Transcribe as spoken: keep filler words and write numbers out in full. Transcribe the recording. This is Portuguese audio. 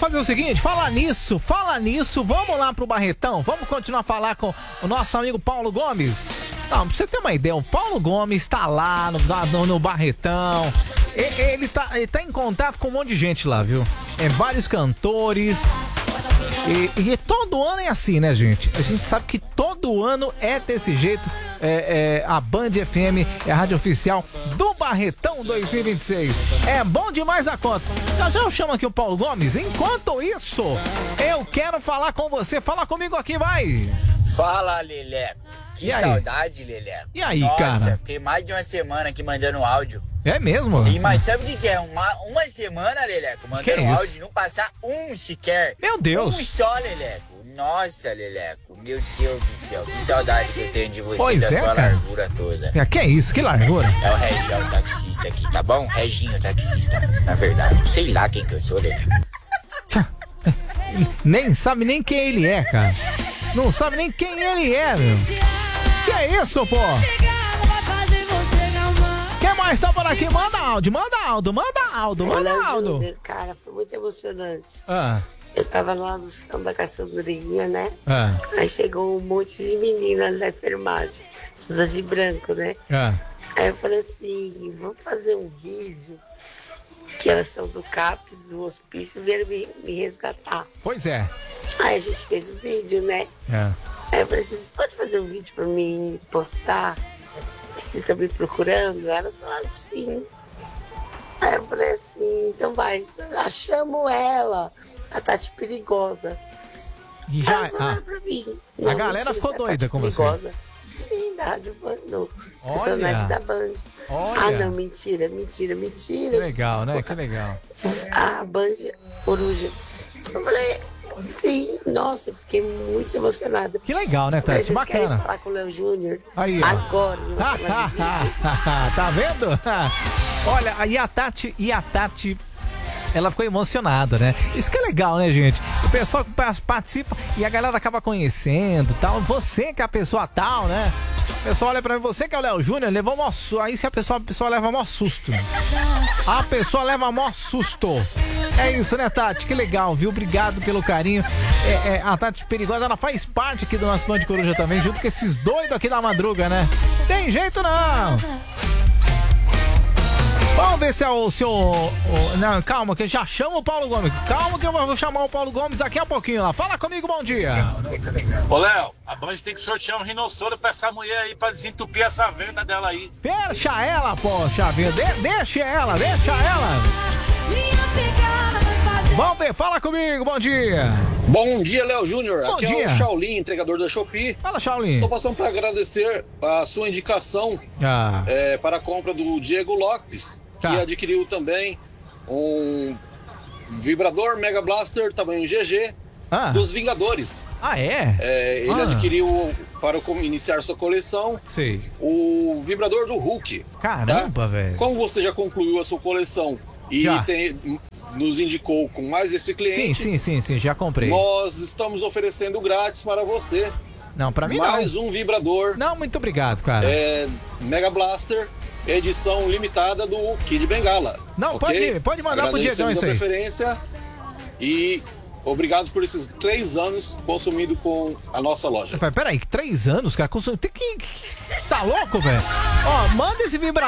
fazer o seguinte, fala nisso, fala nisso, vamos lá pro Barretão, vamos continuar a falar com o nosso amigo Paulo Gomes. Não, pra você ter uma ideia, o Paulo Gomes tá lá no, no, no Barretão, ele, ele, tá, ele tá em contato com um monte de gente lá, viu? É, vários cantores, e, e todo ano é assim, né, gente? A gente sabe que todo ano é desse jeito. É, é, a Band F M é a rádio oficial do Barretão dois mil e vinte e seis. É bom demais a conta. Já já eu chamo aqui o Paulo Gomes. Enquanto isso, eu quero falar com você. Fala comigo aqui, vai. Fala, Leleco. Que saudade, Leleco. E aí, Nossa, cara? Nossa, fiquei mais de uma semana aqui mandando áudio. É mesmo? Sim, mas sabe o que, que é? Uma, uma semana, Leleco, mandando é áudio e não passar um sequer. Meu Deus. Um só, Leleco. Nossa, Leleco, meu Deus do céu, que saudade que eu tenho de você, pois da é, sua cara. largura toda. É, que é isso? Que largura? É o Reginho, o taxista aqui, tá bom? Reginho, taxista, na verdade. Sei lá quem que eu sou, Leleco. Nem sabe nem quem ele é, cara. Não sabe nem quem ele é, meu. Que é isso, pô? Quem mais tá por aqui? Manda áudio, manda áudio, manda áudio, manda áudio. Júnior, cara, foi muito emocionante. Ah. Eu tava lá no samba caçadorinha, né? Ah. Aí chegou um monte de meninas da enfermagem, todas de branco, né? Ah. Aí eu falei assim, vamos fazer um vídeo, que elas são do CAPS, do hospício, vieram me, me resgatar. Pois é. Aí a gente fez o vídeo, né? É. Aí eu falei assim, vocês podem fazer um vídeo pra mim postar? Vocês estão me procurando? Elas falaram sim. Aí eu falei assim, então vai, achamos ela, a Tati Perigosa. E já, ela falou ah, pra mim. a Não, galera mentira, ficou essa doida Tati com Perigosa. Você. Sim, da Rádio Band, no Olha. personagem da Band. Olha. Ah, não, mentira, mentira, mentira. Que legal, né? Que legal. A Band Coruja. Eu falei, sim, nossa, eu fiquei muito emocionada. Que legal, né, Tati? Vocês Bacana. querem falar com o Léo Júnior? Aí, ó. Agora, no chamar de vídeo. Tá vendo? Olha, e a Tati, e a Tati, ela ficou emocionada, né? Isso que é legal, né, gente? O pessoal que participa e a galera acaba conhecendo, tal. Você que é a pessoa tal, né? O pessoal olha pra mim, você que é o Léo Júnior, levou o maior susto. Aí se a pessoa, a pessoa leva o maior susto. A pessoa leva o maior susto. É isso, né, Tati? Que legal, viu? Obrigado pelo carinho. É, é, a Tati Perigosa, ela faz parte aqui do nosso Band Coruja também, junto com esses doidos aqui da madruga, né? Tem jeito não! Vamos ver se é o seu... O, não, calma, que eu já chamo o Paulo Gomes. Calma que eu vou chamar o Paulo Gomes daqui a pouquinho lá. Fala comigo, bom dia. Ô, Léo, a Band tem que sortear um rinossoro pra essa mulher aí, pra desentupir essa venda dela aí. Deixa ela, poxa vida. De, deixa ela, deixa ela. Vamos ver, fala comigo, bom dia. Bom dia, Léo Júnior. Bom Aqui dia. é o Shaolin, entregador da Shopee. Fala, Shaolin. Tô passando para agradecer a sua indicação ah. é, para a compra do Diego Lopes, tá. que adquiriu também um vibrador Mega Blaster tamanho G G ah. dos Vingadores. Ah, é? é ele ah. adquiriu, para iniciar sua coleção, Sei. o vibrador do Hulk. Caramba, tá? velho. Como você já concluiu a sua coleção e tem, nos indicou com mais esse cliente... Sim, sim, sim, sim, já comprei. Nós estamos oferecendo grátis para você. Não, pra mim mais não. um vibrador. Não, muito obrigado, cara. É, Mega Blaster, edição limitada do Kid Bengala. Não, okay? pode, pode mandar pro Diegão isso aí. preferência e obrigado por esses três anos consumindo com a nossa loja. Peraí, três anos, cara, consumindo. Tem que... Tá louco, velho? Ó, manda esse vibrador.